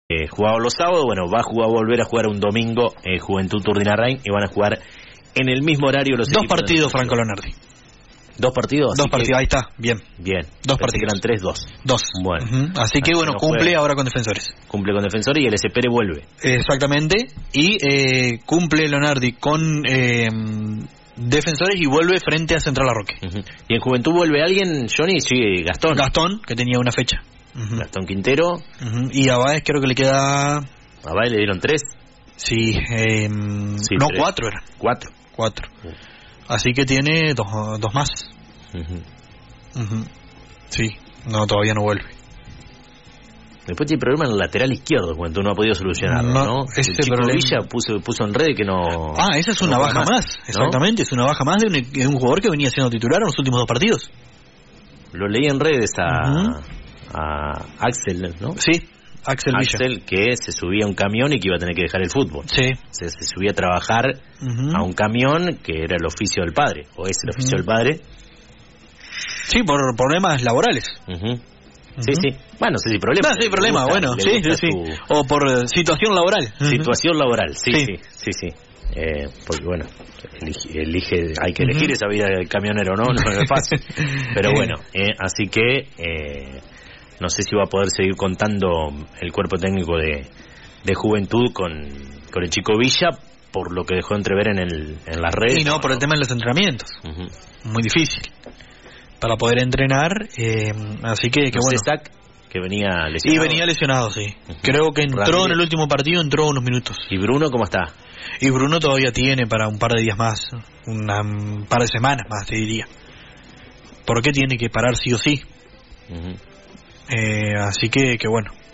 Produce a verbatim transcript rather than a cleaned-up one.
Eh, jugaba los sábados, bueno, va a jugar, volver a jugar un domingo eh, Juventud Turdinarrain y van a jugar en el mismo horario los dos partidos, Franco Lonardi. ¿Dos partidos? Dos partidos, que... ahí está, bien. Bien. Dos Pensé partidos. Que eran tres, dos. Dos. Bueno. Uh-huh. Así que, bueno, no cumple juega. Ahora con Defensores. Cumple con Defensores y el S P R vuelve. Exactamente. Y eh, cumple Lonardi con eh, Defensores y vuelve frente a Central Larroque. Uh-huh. ¿Y en Juventud vuelve alguien, Johnny? Sí, Gastón. Gastón, que tenía una fecha. Uh-huh. Gastón Quintero. Uh-huh. Y a Báez creo que le queda... ¿A Báez le dieron tres? Sí, eh, sí no, tres. cuatro eran. Cuatro. Cuatro. Uh. Así que tiene dos, dos más. Uh-huh. Uh-huh. Sí, no, todavía no vuelve. Después tiene problema en el lateral izquierdo, cuando no ha podido solucionarlo, ¿no? ¿no? Ese el Chico problema... Villa puso, puso en red que no... Ah, esa es una no baja más, más ¿no? Exactamente, es una baja más de un, de un jugador que venía siendo titular en los últimos dos partidos. Lo leí en redes a, uh-huh. a Axel, ¿no? Sí, Axel Villa. Axel, que se subía a un camión y que iba a tener que dejar el fútbol. Sí. Se, se subía a trabajar uh-huh. a un camión que era el oficio del padre, o es el oficio uh-huh. del padre. Sí, por problemas laborales. Uh-huh. Uh-huh. Sí, sí. Bueno, no sé si problema. No, sí, problema, gusta, bueno, sí, sí, sí. Su... O por uh, situación laboral. Situación uh-huh. laboral, sí, sí, sí, sí. sí. Eh, porque bueno, elige, elige hay que elegir uh-huh. esa vida del camionero, ¿no? No es fácil. Pero bueno, eh, así que eh, no sé si va a poder seguir contando el cuerpo técnico de, de Juventud con, con el Chico Villa, por lo que dejó entrever en el en las redes. Y no, por el tema de los entrenamientos. Uh-huh. Muy difícil para poder entrenar, eh, así que, que no bueno. Cestac, que venía lesionado. Y venía lesionado, sí. Uh-huh. Creo que entró Ramírez. En el último partido, entró unos minutos. ¿Y Bruno cómo está? Y Bruno todavía tiene para un par de días más, una, un par de semanas más, te diría. ¿Por qué tiene que parar sí o sí? Uh-huh. Eh, así que, que bueno.